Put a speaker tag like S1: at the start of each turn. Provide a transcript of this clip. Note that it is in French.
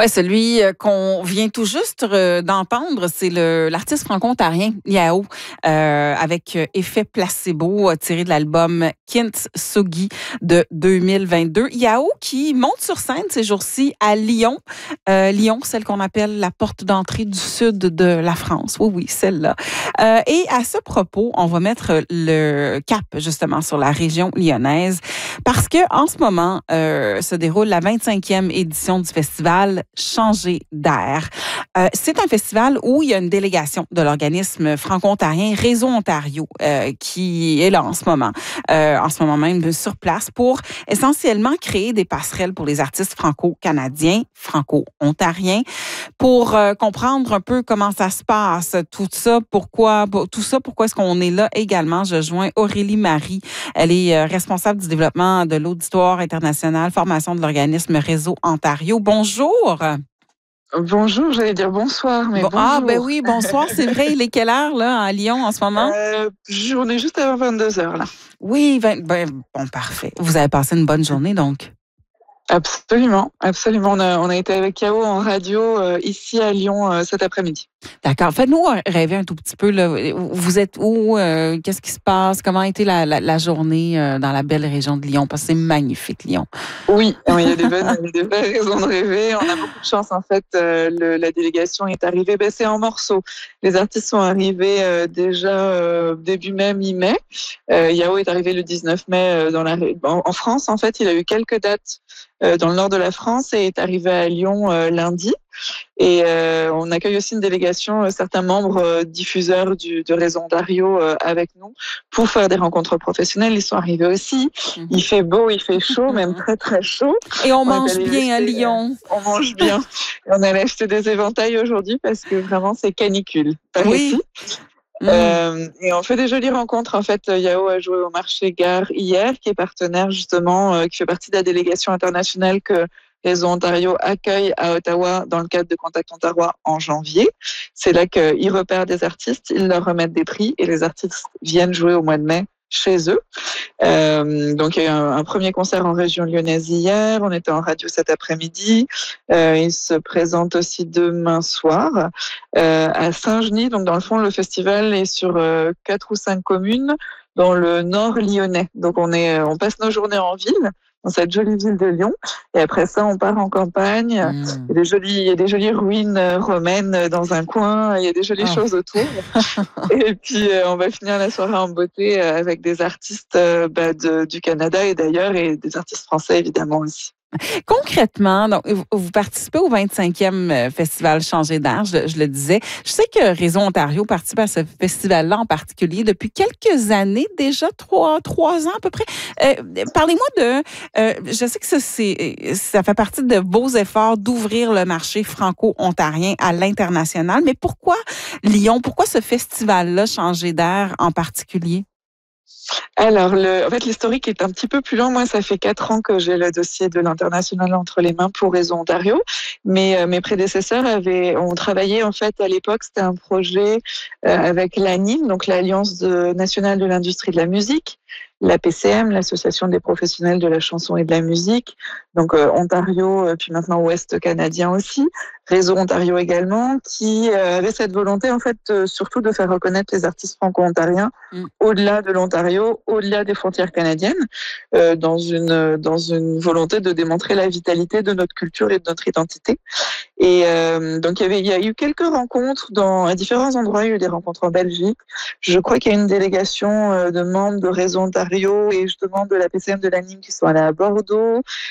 S1: Ouais, celui qu'on vient tout juste d'entendre, c'est l'artiste franco-ontarien Yao avec Effet placebo tiré de l'album Kintsugi de 2022. Yao qui monte sur scène ces jours-ci à Lyon. Lyon, celle qu'on appelle la porte d'entrée du sud de la France. Oui, oui, celle-là. Et à ce propos, on va mettre le cap justement sur la région lyonnaise parce que en ce moment se déroule la 25e édition du festival Changer d'air. C'est un festival où il y a une délégation de l'organisme franco-ontarien Réseau Ontario qui est là en ce moment même sur place pour essentiellement créer des passerelles pour les artistes franco-canadiens, franco-ontariens, pour comprendre un peu comment ça se passe, tout ça, pourquoi est-ce qu'on est là également. Je joins Aurélie Marie. Elle est responsable du développement de l'auditoire international, formation de l'organisme Réseau Ontario. Bonjour.
S2: Bonjour, j'allais dire bonsoir, mais bonjour.
S1: Ah, ben oui, bonsoir, c'est vrai. Il est quelle heure, là, à Lyon, en ce moment?
S2: On est juste avant 22h, là.
S1: Oui, bon, parfait. Vous avez passé une bonne journée, donc?
S2: Absolument, absolument. On a été avec Yao en radio ici à Lyon cet après-midi.
S1: D'accord. Faites-nous rêver un tout petit peu, là. Vous êtes où? Qu'est-ce qui se passe? Comment a été la journée dans la belle région de Lyon? Parce que c'est magnifique, Lyon.
S2: Oui, il y a des vraies raisons de rêver. On a beaucoup de chance, en fait. La délégation est arrivée. C'est en morceaux. Les artistes sont arrivés déjà début mai, mi-mai. Yao est arrivé le 19 mai en France. En fait, il a eu quelques dates dans le nord de la France et est arrivé à Lyon lundi. Et on accueille aussi une délégation, certains membres diffuseurs de Réseau Ontario avec nous pour faire des rencontres professionnelles. Ils sont arrivés aussi. Il fait beau, il fait chaud, même très très chaud.
S1: Et on mange bien à Lyon.
S2: On mange bien. Et on allait acheter des éventails aujourd'hui parce que vraiment c'est canicule par ici. Et on fait des jolies rencontres. En fait, Yao a joué au marché Gare hier, qui est partenaire justement, qui fait partie de la délégation internationale que Réseau Ontario accueille à Ottawa dans le cadre de Contact Ontario en janvier. C'est là qu'ils repèrent des artistes, ils leur remettent des prix et les artistes viennent jouer au mois de mai chez eux. Donc il y a eu un premier concert en région lyonnaise hier, on était en radio cet après-midi, il se présente aussi demain soir à Saint-Genis. Donc dans le fond, le festival est sur 4 ou 5 communes dans le nord lyonnais. Donc on passe nos journées en ville, dans cette jolie ville de Lyon. Et après ça, on part en campagne. Il y a des jolies ruines romaines dans un coin. Il y a des jolies choses autour. Et puis, on va finir la soirée en beauté avec des artistes du Canada et d'ailleurs, et des artistes français, évidemment, aussi.
S1: Concrètement, donc, vous participez au 25e Festival Changer d'air, je le disais. Je sais que Réseau Ontario participe à ce festival-là en particulier depuis quelques années, déjà trois ans à peu près. Parlez-moi je sais que ça fait partie de vos efforts d'ouvrir le marché franco-ontarien à l'international, mais pourquoi Lyon? Pourquoi ce festival-là, Changer d'air en particulier?
S2: Alors, en fait, l'historique est un petit peu plus long. Moi, ça fait 4 ans que j'ai le dossier de l'international entre les mains pour Réseau Ontario. Mais mes prédécesseurs ont travaillé, en fait, à l'époque, c'était un projet avec l'ANIM, donc l'Alliance nationale de l'industrie de la musique, la PCM, l'Association des professionnels de la chanson et de la musique, donc Ontario, puis maintenant Ouest canadien aussi, Réseau Ontario également, qui avait cette volonté en fait surtout de faire reconnaître les artistes franco-ontariens au-delà de l'Ontario, au-delà des frontières canadiennes, dans une volonté de démontrer la vitalité de notre culture et de notre identité. Et donc il y a eu quelques rencontres à différents endroits. Il y a eu des rencontres en Belgique. Je crois qu'il y a une délégation de membres de Réseau Ontario et justement de la PCM de l'ANIM qui sont allés à Bordeaux.